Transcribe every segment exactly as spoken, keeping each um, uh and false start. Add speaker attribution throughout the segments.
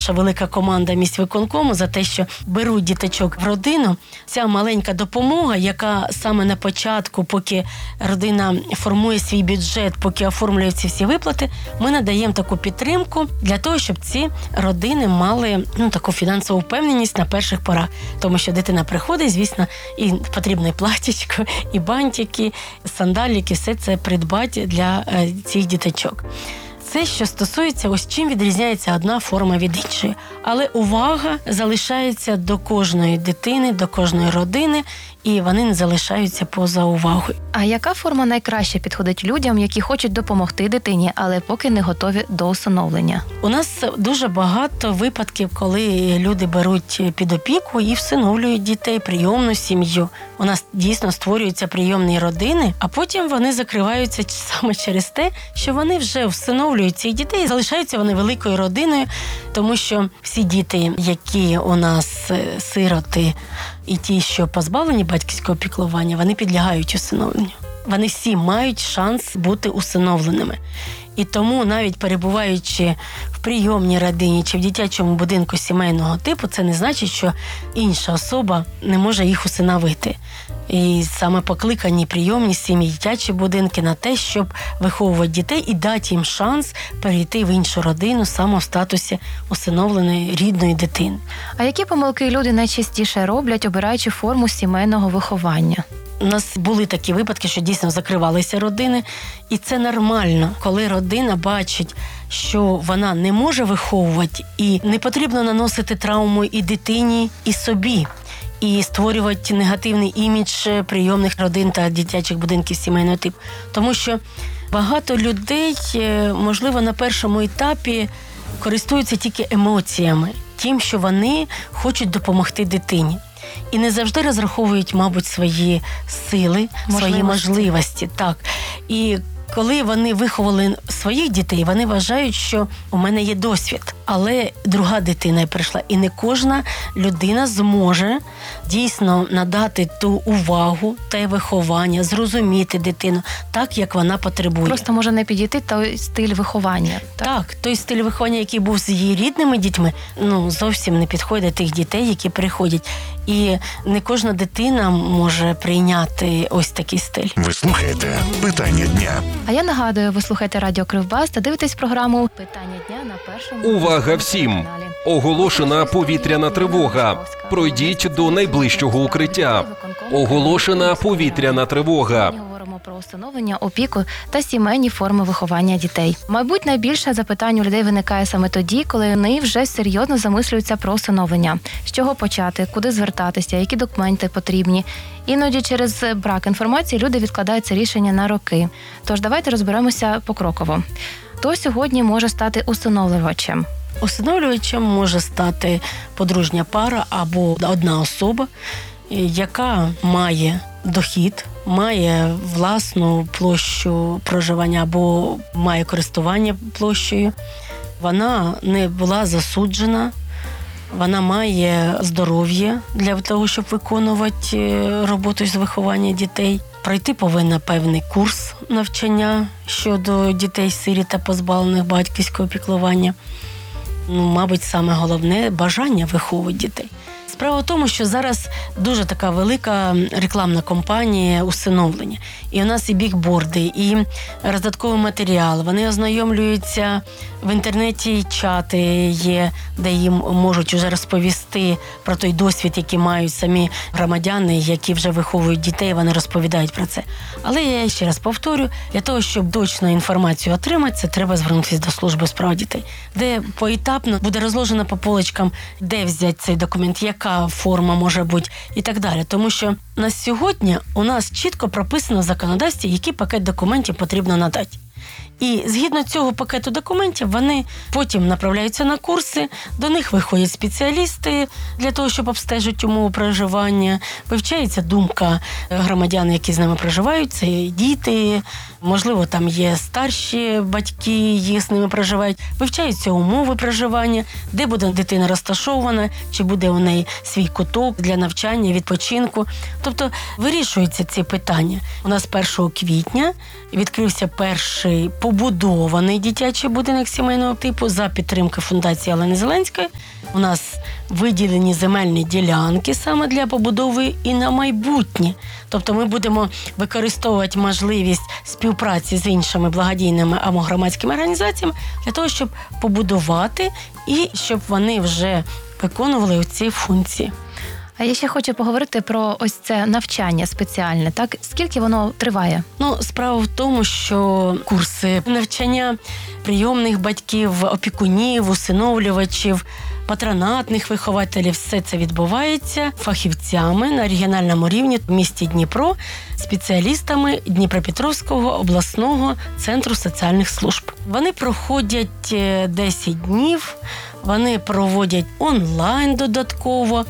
Speaker 1: Велика команда міськвиконкому за те, що беруть діточок в родину. Ця маленька допомога, яка саме на початку, поки родина формує свій бюджет, поки оформлює ці всі виплати, ми надаємо таку підтримку для того, щоб ці родини мали ну, таку фінансову впевненість на перших порах. Тому що дитина приходить, звісно, і потрібно і платічко, і бантики, сандаліки, все це придбати для е, цих діточок. Це, що стосується, ось чим відрізняється одна форма від іншої. Але увага залишається до кожної дитини, до кожної родини, і вони не залишаються поза увагою.
Speaker 2: А яка форма найкраще підходить людям, які хочуть допомогти дитині, але поки не готові до усиновлення?
Speaker 1: У нас дуже багато випадків, коли люди беруть під опіку і всиновлюють дітей, прийомну сім'ю. У нас дійсно створюються прийомні родини, а потім вони закриваються саме через те, що вони вже всиновлюють цих дітей, і залишаються вони великою родиною, тому що всі діти, які у нас сироти, і ті, що позбавлені батьківського піклування, вони підлягають усиновленню. Вони всі мають шанс бути усиновленими. І тому, навіть перебуваючи в прийомній родині чи в дитячому будинку сімейного типу, це не значить, що інша особа не може їх усиновити. І саме покликані прийомні сім'ї, дитячі будинки на те, щоб виховувати дітей і дати їм шанс перейти в іншу родину саме в статусі усиновленої рідної дитини.
Speaker 2: А які помилки люди найчастіше роблять, обираючи форму сімейного виховання?
Speaker 1: У нас були такі випадки, що дійсно закривалися родини, і це нормально, коли родина бачить, що вона не може виховувати, і не потрібно наносити травму і дитині, і собі, і створювати негативний імідж прийомних родин та дитячих будинків сімейного типу. Тому що багато людей, можливо, на першому етапі користуються тільки емоціями, тим, що вони хочуть допомогти дитині. І не завжди розраховують, мабуть, свої сили, можливості. свої можливості. Так. І коли вони виховали своїх дітей, вони вважають, що у мене є досвід. Але друга дитина прийшла, і не кожна людина зможе дійсно надати ту увагу, те виховання, зрозуміти дитину так, як вона потребує.
Speaker 2: Просто може не підійти той стиль виховання. Так,
Speaker 1: так той стиль виховання, який був з її рідними дітьми, ну зовсім не підходить тих дітей, які приходять. І не кожна дитина може прийняти ось такий стиль.
Speaker 3: Ви слухаєте «Питання дня».
Speaker 2: А я нагадую, ви слухаєте радіо Кривбас та дивитесь програму «Питання дня» на першому.
Speaker 4: Увага всім! Оголошена повітряна тривога. Пройдіть до найближчого укриття. Оголошена повітряна тривога.
Speaker 2: Про усиновлення, опіку та сімейні форми виховання дітей. Мабуть, найбільше запитань у людей виникає саме тоді, коли вони вже серйозно замислюються про усиновлення. З чого почати, куди звертатися, які документи потрібні. Іноді через брак інформації люди відкладають це рішення на роки. Тож давайте розберемося покроково. Хто сьогодні може стати усиновлювачем?
Speaker 1: Усиновлювачем може стати подружня пара або одна особа, яка має дохід, має власну площу проживання або має користування площею. Вона не була засуджена, вона має здоров'я для того, щоб виконувати роботу з виховання дітей. Пройти повинна певний курс навчання щодо дітей-сиріт та позбавлених батьківського піклування. Ну, мабуть, саме головне – бажання виховувати дітей. Справа в тому, що зараз дуже така велика рекламна кампанія усиновлення. І у нас і бігборди, і роздатковий матеріал. Вони ознайомлюються в інтернеті, чати є, де їм можуть вже розповісти про той досвід, який мають самі громадяни, які вже виховують дітей, вони розповідають про це. Але я ще раз повторю, для того, щоб точну інформацію отримати, це треба звернутися до служби справ дітей, де поетапно буде розложено по поличкам, де взяти цей документ, яка форма може бути і так далі. Тому що на сьогодні у нас чітко прописано в законодавстві, який пакет документів потрібно надати. І згідно цього пакету документів вони потім направляються на курси, до них виходять спеціалісти для того, щоб обстежити умови проживання, вивчається думка громадян, які з ними проживають, це діти, можливо, там є старші батьки, які з ними проживають, вивчаються умови проживання, де буде дитина розташована, чи буде у неї свій куток для навчання, відпочинку. Тобто вирішуються ці питання. У нас першого квітня відкрився перший пункт побудований дитячий будинок сімейного типу за підтримки фундації Олени Зеленської. У нас виділені земельні ділянки саме для побудови і на майбутнє. Тобто ми будемо використовувати можливість співпраці з іншими благодійними або громадськими організаціями для того, щоб побудувати і щоб вони вже виконували ці функції.
Speaker 2: А я ще хочу поговорити про ось це навчання спеціальне. Так, скільки воно триває?
Speaker 1: Ну, справа в тому, що курси навчання прийомних батьків, опікунів, усиновлювачів, патронатних вихователів, все це відбувається фахівцями на регіональному рівні в місті Дніпро, спеціалістами Дніпропетровського обласного центру соціальних служб. Вони проходять десять днів, вони проводять онлайн додатково.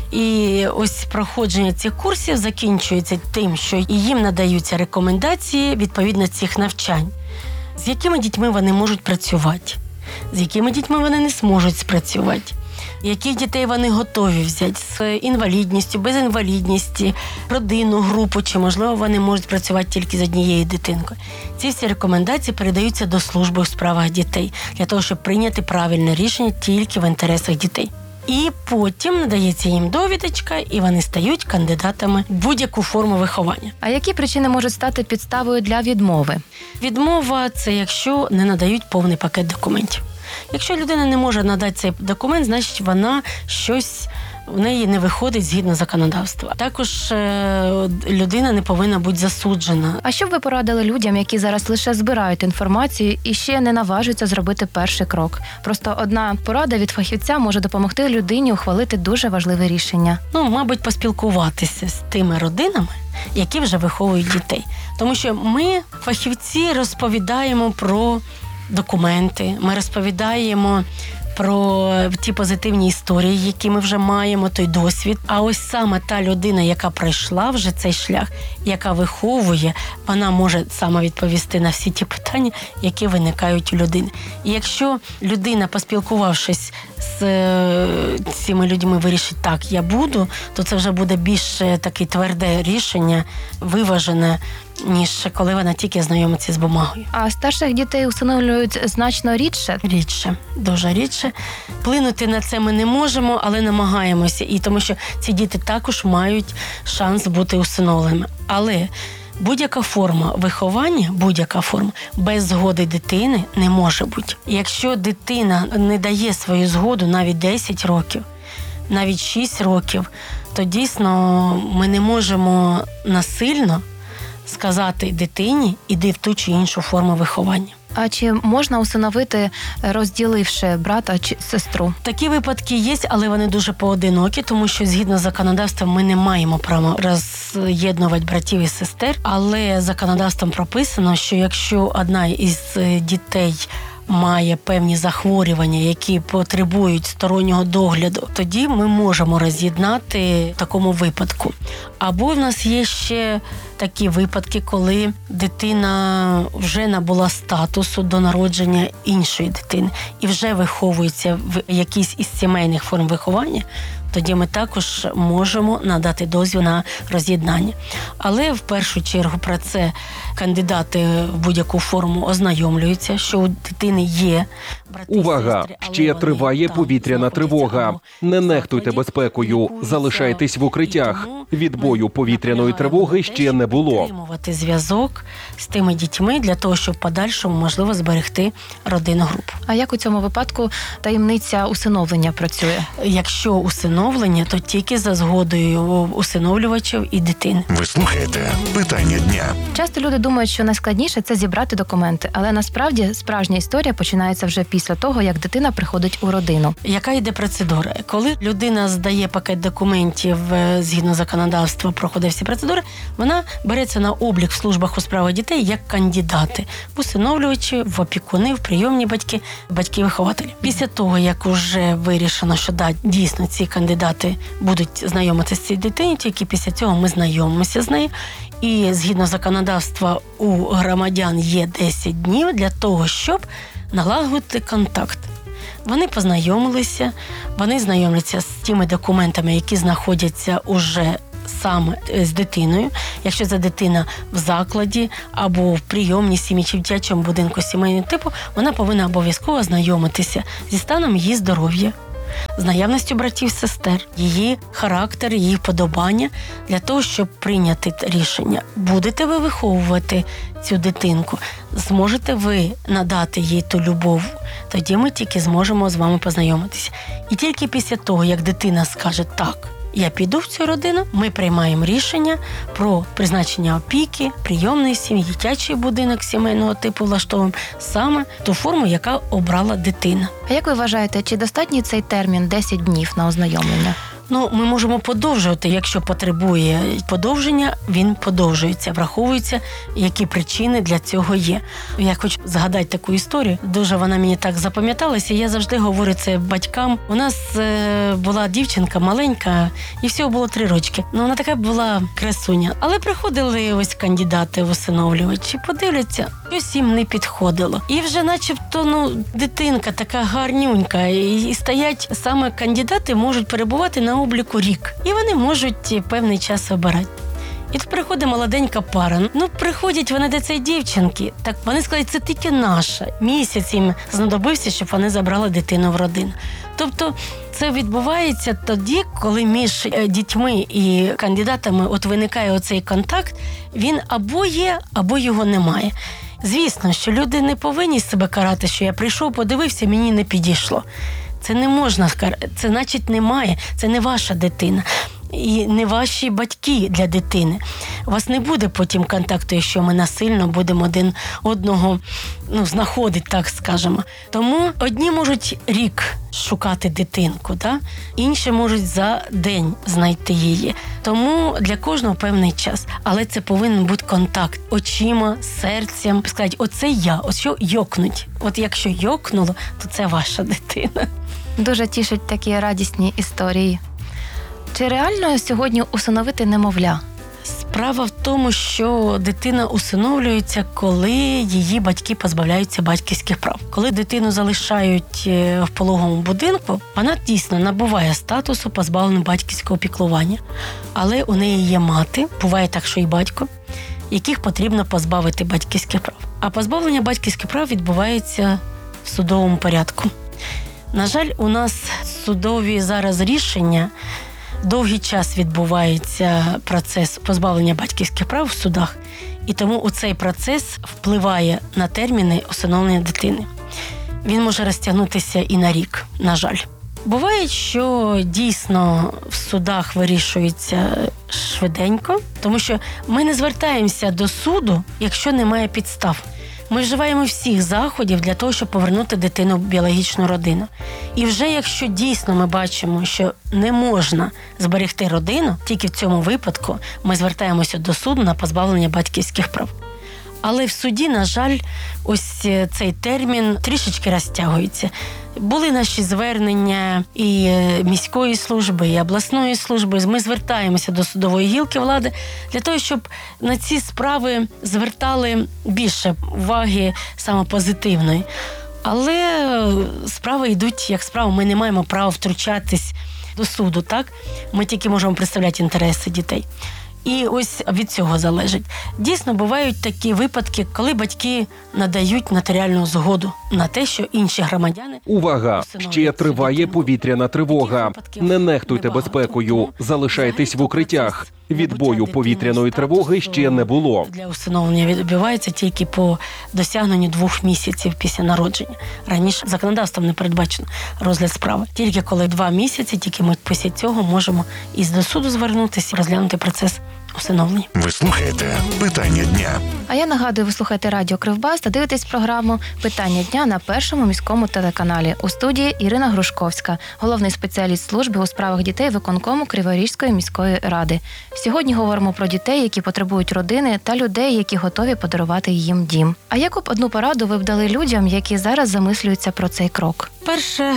Speaker 1: І ось проходження цих курсів закінчується тим, що їм надаються рекомендації відповідно цих навчань. З якими дітьми вони можуть працювати, з якими дітьми вони не зможуть спрацювати, яких дітей вони готові взяти з інвалідністю, без інвалідності, родинну групу, чи, можливо, вони можуть працювати тільки з однією дитинкою. Ці всі рекомендації передаються до служби у справах дітей, для того, щоб прийняти правильне рішення тільки в інтересах дітей. І потім надається їм довідочка, і вони стають кандидатами в будь-яку форму виховання.
Speaker 2: А які причини можуть стати підставою для відмови?
Speaker 1: Відмова – це якщо не надають повний пакет документів. Якщо людина не може надати цей документ, значить вона щось в неї не виходить згідно законодавства. Також е- людина не повинна бути засуджена.
Speaker 2: А що б ви порадили людям, які зараз лише збирають інформацію і ще не наважуються зробити перший крок? Просто одна порада від фахівця може допомогти людині ухвалити дуже важливе рішення.
Speaker 1: Ну, мабуть, поспілкуватися з тими родинами, які вже виховують дітей. Тому що ми, фахівці, розповідаємо про документи, ми розповідаємо про ті позитивні історії, які ми вже маємо, той досвід. А ось саме та людина, яка пройшла вже цей шлях, яка виховує, вона може саме відповісти на всі ті питання, які виникають у людини. І якщо людина, поспілкувавшись з цими людьми, вирішить, так, я буду, то це вже буде більш таке тверде рішення, виважене, ніж коли вона тільки знайомиться з бумагою.
Speaker 2: А старших дітей усиновлюють значно рідше?
Speaker 1: Рідше, дуже рідше. Вплинути на це ми не можемо, але намагаємося. І тому що ці діти також мають шанс бути усиновленими. Але будь-яка форма виховання, будь-яка форма, без згоди дитини не може бути. Якщо дитина не дає свою згоду навіть десять років, навіть шість років, то дійсно ми не можемо насильно сказати дитині, іди в ту чи іншу форму виховання.
Speaker 2: А чи можна усиновити, розділивши брата чи сестру?
Speaker 1: Такі випадки є, але вони дуже поодинокі, тому що згідно з законодавством ми не маємо права роз'єднувати братів і сестер, але законодавством прописано, що якщо одна із дітей має певні захворювання, які потребують стороннього догляду, тоді ми можемо роз'єднати в такому випадку. Або в нас є ще такі випадки, коли дитина вже набула статусу до народження іншої дитини і вже виховується в якійсь із сімейних форм виховання, тоді ми також можемо надати дозвіл на роз'єднання. Але в першу чергу про це кандидати в будь-яку форму ознайомлюються, що у дитини є брати і
Speaker 4: Увага!
Speaker 1: сестри, але
Speaker 4: Ще
Speaker 1: вони
Speaker 4: триває
Speaker 1: там
Speaker 4: повітряна
Speaker 1: знаходяться
Speaker 4: тривога.
Speaker 1: або
Speaker 4: Не нехтуйте
Speaker 1: закладі,
Speaker 4: безпекою.
Speaker 1: лікуються.
Speaker 4: Залишайтесь в укриттях.
Speaker 1: І тому
Speaker 4: Відбою
Speaker 1: ми
Speaker 4: повітряної
Speaker 1: наполягаємо
Speaker 4: тривоги
Speaker 1: на те,
Speaker 4: ще не
Speaker 1: щоб
Speaker 4: було.
Speaker 1: підтримувати зв'язок з тими дітьми для того, щоб в подальшому можливо зберегти родинну групу.
Speaker 2: А як у цьому випадку таємниця усиновлення працює?
Speaker 1: Якщо усиновлення, то тільки за згодою усиновлювачів і дитини.
Speaker 3: Ви слухаєте питання дня.
Speaker 2: Часто люди думають, що найскладніше – це зібрати документи, але насправді справжня історія починається вже після того, як дитина приходить у родину.
Speaker 1: Яка йде процедура? Коли людина здає пакет документів е, згідно законодавства, проходить всі процедури, вона береться на облік в службах у справах дітей як кандидати в усиновлювачі, в опікуни, в прийомні батьки, батьки-вихователі. Після того, як вже вирішено, що да, дійсно ці кандидати будуть знайомитися з цією дитиною, тільки після цього ми знайомимося з нею. І згідно законодавства у громадян є десять днів для того, щоб налагодити контакт. Вони познайомилися, вони знайомляться з тими документами, які знаходяться уже саме з дитиною, якщо це дитина в закладі або в прийомній сім'ї чи в дитячому будинку сімейного типу, вона повинна обов'язково ознайомитися зі станом її здоров'я, з наявністю братів, сестер, її характер, її вподобання, для того, щоб прийняти рішення. Будете ви виховувати цю дитинку, зможете ви надати їй ту любов, тоді ми тільки зможемо з вами познайомитися. І тільки після того, як дитина скаже «так, я піду в цю родину», ми приймаємо рішення про призначення опіки, прийомної сім'ї, дитячий будинок сімейного типу влаштовуємо саме ту форму, яка обрала дитина.
Speaker 2: А як ви вважаєте, чи достатній цей термін десять днів на ознайомлення?
Speaker 1: Ну, ми можемо подовжувати, якщо потребує подовження, він подовжується, враховується, які причини для цього є. Я хочу згадати таку історію, дуже вона мені так запам'яталася, я завжди говорю це батькам. У нас е, була дівчинка маленька, і всього було три рочки. Ну, вона така була красуня. Але приходили ось кандидати в усиновлювачі, подивляться, щось їм не підходило. І вже начебто, ну, дитинка така гарнюнька, і, і стоять саме кандидати можуть перебувати на обліку рік. І вони можуть певний час обирати. І тут приходить молоденька пара. Ну, приходять вони до цієї дівчинки. Так вони сказали, це тільки наша. Місяць їм знадобився, щоб вони забрали дитину в родину. Тобто це відбувається тоді, коли між дітьми і кандидатами от виникає оцей контакт, він або є, або його немає. Звісно, що люди не повинні себе карати, що я прийшов, подивився, мені не підійшло. Це не можна, це значить немає, це не ваша дитина. І не ваші батьки для дитини. У вас не буде потім контакту, якщо ми насильно будемо один одного, ну, знаходити, так скажемо. Тому одні можуть рік шукати дитинку, да? Інші можуть за день знайти її. Тому для кожного певний час. Але це повинен бути контакт очима, серцем. Сказати, оце я, ось що йокнуть. От якщо йокнуло, то це ваша дитина.
Speaker 2: Дуже тішать такі радісні історії. Чи реально сьогодні усиновити немовля?
Speaker 1: Справа в тому, що дитина усиновлюється, коли її батьки позбавляються батьківських прав. Коли дитину залишають в пологовому будинку, вона дійсно набуває статусу позбавленого батьківського піклування. Але у неї є мати, буває так, що і батько, яких потрібно позбавити батьківських прав. А позбавлення батьківських прав відбувається в судовому порядку. На жаль, у нас судові зараз рішення, довгий час відбувається процес позбавлення батьківських прав в судах, і тому у цей процес впливає на терміни усиновлення дитини. Він може розтягнутися і на рік, на жаль. Буває, що дійсно в судах вирішується швиденько, тому що ми не звертаємося до суду, якщо немає підстав. Ми вживаємо всіх заходів для того, щоб повернути дитину в біологічну родину. І вже якщо дійсно ми бачимо, що не можна зберегти родину, тільки в цьому випадку ми звертаємося до суду на позбавлення батьківських прав. Але в суді, на жаль, ось цей термін трішечки розтягується. Були наші звернення і міської служби, і обласної служби. Ми звертаємося до судової гілки влади для того, щоб на ці справи звертали більше уваги саме позитивної. Але справи йдуть як справи. Ми не маємо права втручатись до суду, так? Ми тільки можемо представляти інтереси дітей. І ось від цього залежить. Дійсно, бувають такі випадки, коли батьки надають нотаріальну згоду на те, що інші громадяни...
Speaker 4: Увага! Ще триває повітряна тривога. Не нехтуйте безпекою. Залишайтесь в укриттях. Відбою повітряної тривоги ще не було.
Speaker 1: Для усиновлення відбувається тільки по досягненню двох місяців після народження. Раніше законодавством не передбачено розгляд справи. Тільки коли два місяці, тільки ми після цього можемо із до суду звернутися і розглянути процес усиновлення.
Speaker 3: Ви слухаєте «Питання дня».
Speaker 2: А я нагадую, ви слухаєте радіо Кривбас та дивитесь програму «Питання дня» на першому міському телеканалі. У студії Ірина Грушковська, головний спеціаліст служби у справах дітей виконкому Криворізької міської ради. Сьогодні говоримо про дітей, які потребують родини, та людей, які готові подарувати їм дім. А яку б одну пораду ви б дали людям, які зараз замислюються про цей крок?
Speaker 1: Перше,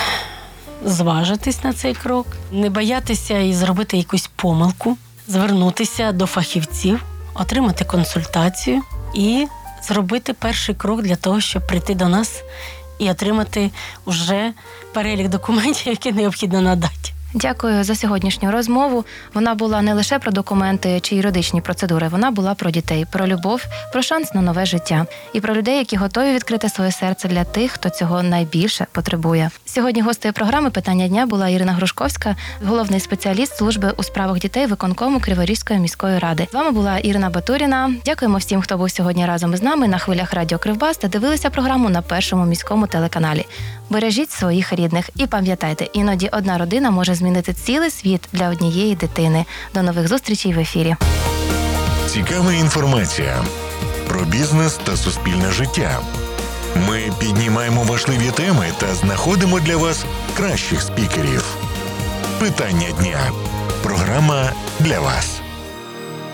Speaker 1: зважитись на цей крок, не боятися і зробити якусь помилку, звернутися до фахівців, отримати консультацію і зробити перший крок для того, щоб прийти до нас і отримати вже перелік документів, які необхідно надати.
Speaker 2: Дякую за сьогоднішню розмову. Вона була не лише про документи чи юридичні процедури, вона була про дітей, про любов, про шанс на нове життя і про людей, які готові відкрити своє серце для тих, хто цього найбільше потребує. Сьогодні гостею програми «Питання дня» була Ірина Грушковська, головний спеціаліст служби у справах дітей виконкому Криворізької міської ради. З вами була Ірина Батуріна. Дякуємо всім, хто був сьогодні разом із нами на хвилях Радіо Кривбас та дивилися програму на Першому міському телеканалі. Бережіть своїх рідних і пам'ятайте, іноді одна родина може змінити цілий світ для однієї дитини. До нових зустрічей в ефірі.
Speaker 3: Цікава інформація про бізнес та суспільне життя. Ми піднімаємо важливі теми та знаходимо для вас кращих спікерів. Питання дня. Програма для вас.